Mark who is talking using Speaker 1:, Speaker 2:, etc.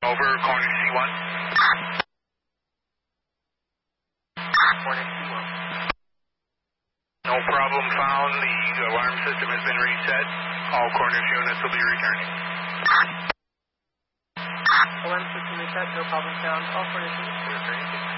Speaker 1: over, Cornish C1.
Speaker 2: Cornish C1.
Speaker 1: No problem found. The alarm system has been reset. All Cornish units will be returning.
Speaker 2: Alarm system reset, no problem found. All Cornish units will return.